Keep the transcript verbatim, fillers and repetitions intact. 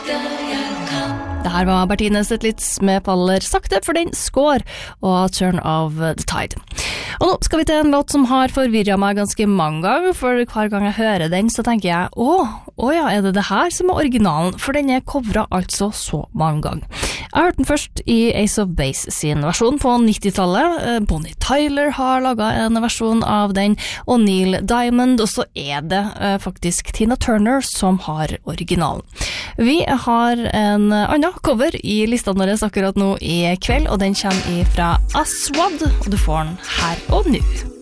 Det her var Bertine Stetlitz med Faller sakte for den Score og Turn of the Tide. Og nå skal vi til en låt som har forvirret meg ganske mange ganger, for hver gang jeg hører den så tenker jeg, åh, åh ja, er det det her som er originalen? For den er covret altså så mange ganger. Jeg har hørt den først i Ace of Base sin versjon på nittitallet. Bonnie Tyler har laget en versjon av den, og Neil Diamond, og så er det faktisk Tina Turner som har originalen. Vi har en annen cover i listene våre akkurat nå i kveld, og den kommer fra Aswad, og du får den her og nå.